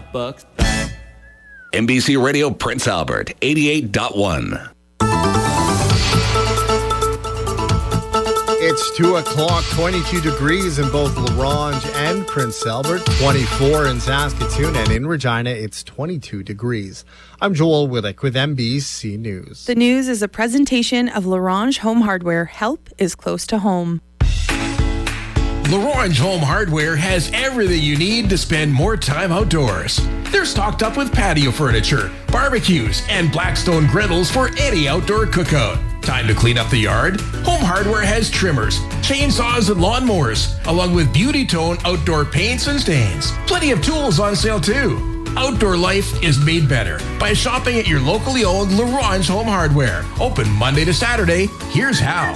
bucks back. NBC Radio Prince Albert, 88.1. It's 2 o'clock, 22 degrees in both La Ronge and Prince Albert, 24 in Saskatoon, and in Regina, it's 22 degrees. I'm Joel Willick with NBC News. The news is a presentation of La Ronge Home Hardware. Help is close to home. La Ronge Home Hardware has everything you need to spend more time outdoors. They're stocked up with patio furniture, barbecues, and Blackstone griddles for any outdoor cookout. Time to clean up the yard? Home Hardware has trimmers, chainsaws, and lawnmowers, along with Beauty Tone outdoor paints and stains. Plenty of tools on sale too. Outdoor life is made better by shopping at your locally owned La Ronge Home Hardware. Open Monday to Saturday. Here's how.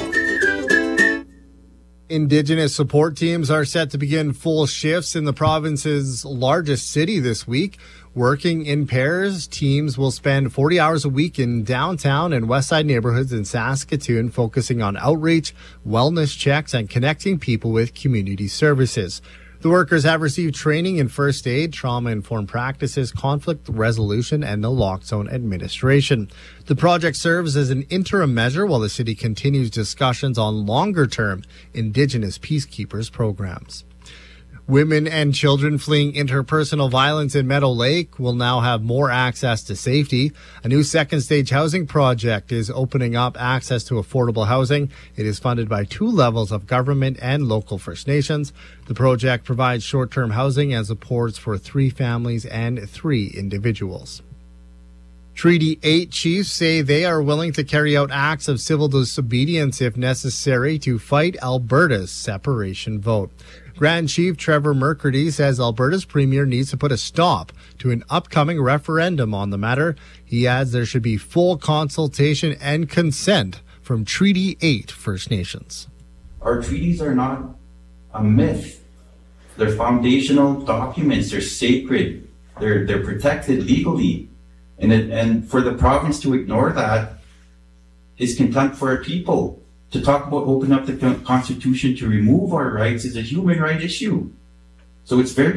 Indigenous support teams are set to begin full shifts in the province's largest city this week. Working in pairs, teams will spend 40 hours a week in downtown and westside neighborhoods in Saskatoon, focusing on outreach, wellness checks, and connecting people with community services. The workers have received training in first aid, trauma-informed practices, conflict resolution, and naloxone administration. The project serves as an interim measure while the city continues discussions on longer-term Indigenous peacekeepers programs. Women and children fleeing interpersonal violence in Meadow Lake will now have more access to safety. A new second-stage housing project is opening up access to affordable housing. It is funded by 2 levels of government and local First Nations. The project provides short-term housing and supports for 3 families and 3 individuals. Treaty 8 chiefs say they are willing to carry out acts of civil disobedience if necessary to fight Alberta's separation vote. Grand Chief Trevor McCurdy says Alberta's premier needs to put a stop to an upcoming referendum on the matter. He adds there should be full consultation and consent from Treaty 8 First Nations. Our treaties are not a myth. They're foundational documents. They're sacred. They're protected legally. And for the province to ignore that is contempt for our people. To talk about opening up the Constitution to remove our rights is a human right issue. So it's very